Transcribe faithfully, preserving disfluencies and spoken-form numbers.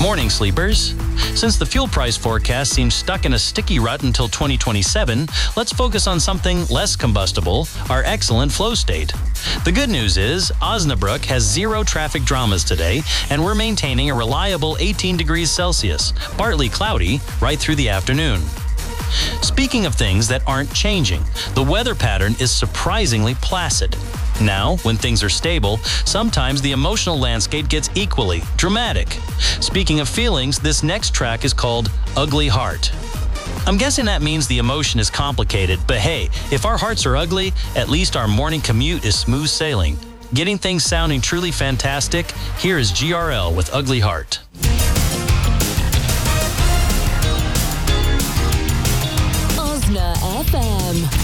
Morning, sleepers. Since the fuel price forecast seems stuck in a sticky rut until twenty twenty-seven, let's focus on something less combustible, our excellent flow state. The good news is Osnabrück has zero traffic dramas today, and we're maintaining a reliable eighteen degrees Celsius, partly cloudy, right through the afternoon. Speaking of things that aren't changing, the weather pattern is surprisingly placid. Now, when things are stable, sometimes the emotional landscape gets equally dramatic. Speaking of feelings, this next track is called Ugly Heart. I'm guessing that means the emotion is complicated, but hey, if our hearts are ugly, at least our morning commute is smooth sailing. Getting things sounding truly fantastic, here is G R L with Ugly Heart. Osna F M.